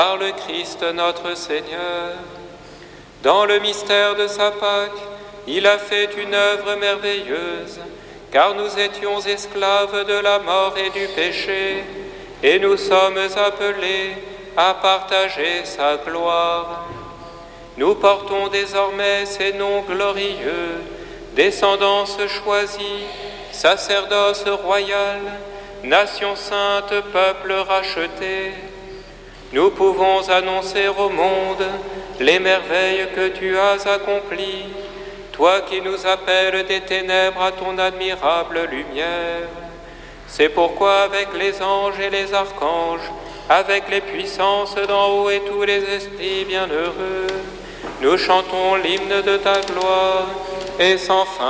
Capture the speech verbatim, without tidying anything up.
Par le Christ notre Seigneur, dans le mystère de sa Pâque, il a fait une œuvre merveilleuse, car nous étions esclaves de la mort et du péché, et nous sommes appelés à partager sa gloire. Nous portons désormais ces noms glorieux, descendance choisie, sacerdoce royal, nation sainte, peuple racheté. Nous pouvons annoncer au monde les merveilles que tu as accomplies, toi qui nous appelles des ténèbres à ton admirable lumière. C'est pourquoi avec les anges et les archanges, avec les puissances d'en haut et tous les esprits bienheureux, nous chantons l'hymne de ta gloire et sans fin.